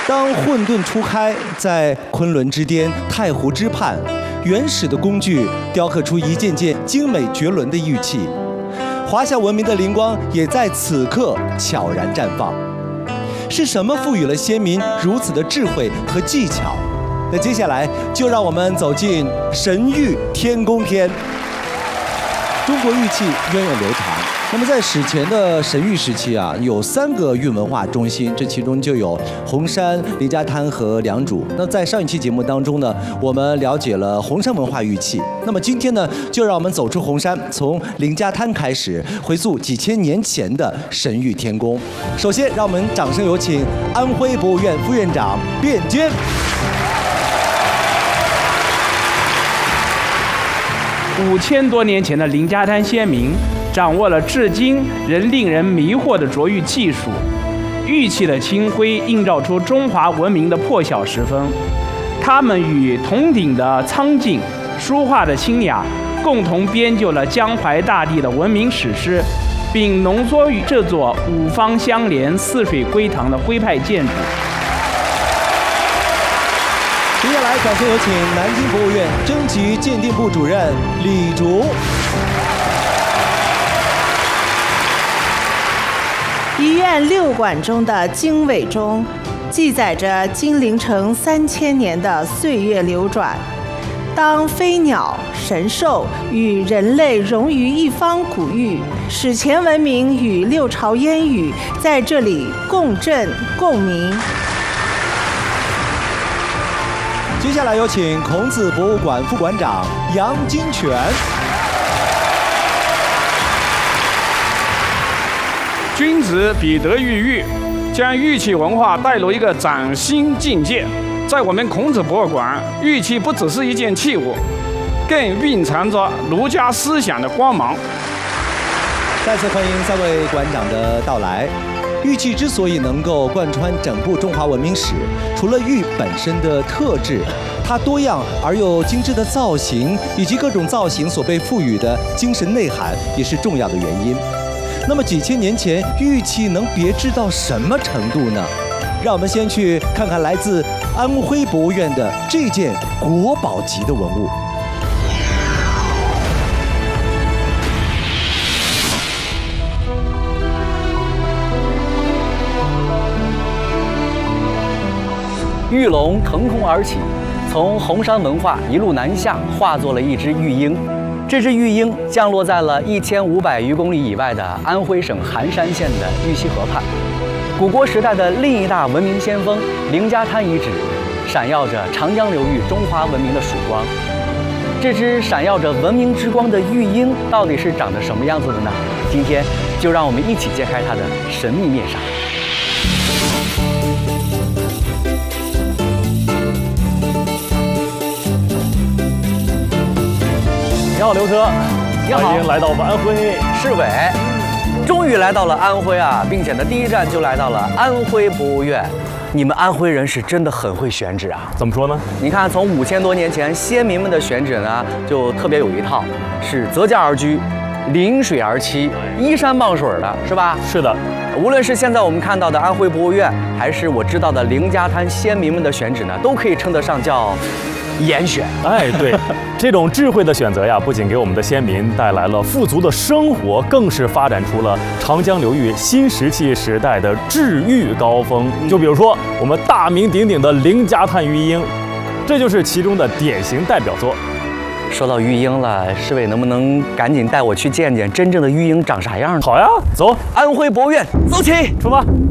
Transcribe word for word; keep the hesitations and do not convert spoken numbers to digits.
当混沌初开，在昆仑之巅、太湖之畔，原始的工具雕刻出一件件精美绝伦的玉器，华夏文明的灵光也在此刻悄然绽放。是什么赋予了先民如此的智慧和技巧？那接下来就让我们走进神域天宫篇。中国玉器源远流长。那么在史前的神域时期啊，有三个玉文化中心，这其中就有红山、林家滩和良渚。那在上一期节目当中呢，我们了解了红山文化玉器。那么今天呢，就让我们走出红山，从林家滩开始，回溯几千年前的神域天宫。首先，让我们掌声有请安徽博物院副院长卞坚。 五千多年前的林家滩先民掌握了至今仍令人迷惑的琢玉技术，玉器的清辉映照出中华文明的破晓时分。他们与铜鼎的苍劲、书画的清雅，共同编就了江淮大地的文明史诗，并浓缩于这座五方相连、四水归堂的徽派建筑。 接下来，掌声有请南京博物院征集鉴定部主任李竹。 仪院六馆中的经纬中，记载着金陵城三千年的岁月流转。当飞鸟、神兽与人类融于一方古域，史前文明与六朝烟雨在这里共振共鸣。 接下来有请孔子博物馆副馆长杨金泉。 君子彼得于玉，将玉器文化带入一个崭新境界。在我们孔子博物馆，玉器不只是一件器物，更蕴藏着儒家思想的光芒。 再次欢迎三位馆长的到来。玉器之所以能够贯穿整部中华文明史，除了玉本身的特质，它多样而又精致的造型，以及各种造型所被赋予的精神内涵，也是重要的原因。那么几千年前，玉器能别致到什么程度呢？让我们先去看看来自安徽博物院的这件国宝级的文物。 玉龙腾空而起，从红山文化一路南下，化作了一只玉鹰。这只玉鹰降落在了一千五百余公里以外的安徽省含山县的玉溪河畔。古国时代的另一大文明先锋林家滩遗址，闪耀着长江流域中华文明的曙光。这只闪耀着文明之光的玉鹰，到底是长着什么样子的呢？今天就让我们一起揭开它的神秘面纱。你好，刘车。你好， 欢迎来到我们安徽市委。终于来到了安徽啊，并且呢，第一站就来到了安徽博物院。你们安徽人是真的很会选址啊！ 怎么说呢？ 你看，从五千多年前，先民们的选址呢，就特别有一套，是择家而居，临水而栖，依山傍水的，是吧？ 是的。 无论是现在我们看到的安徽博物院，还是我知道的林家滩先民们的选址呢，都可以称得上叫严选。 哎，对，这种智慧的选择呀，不仅给我们的先民带来了富足的生活，更是发展出了长江流域新石器时代的治玉高峰。就比如说我们大名鼎鼎的林家滩玉鹰，这就是其中的典型代表作。 说到玉鹰了，市委能不能赶紧带我去见见真正的玉鹰长啥样呢？ 好呀，走， 安徽博物院，走起， 出发。